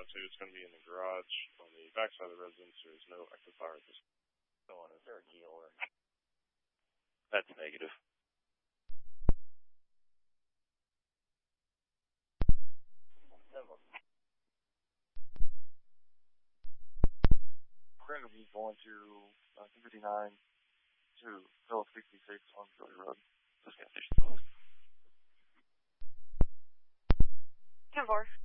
2. It's going to be in the garage on the backside of the residence. There's no active fire at this point. Is there a key or? That's negative. We're going to be going to 259 to Phillips 66 on Philly Road. Just got 10-4.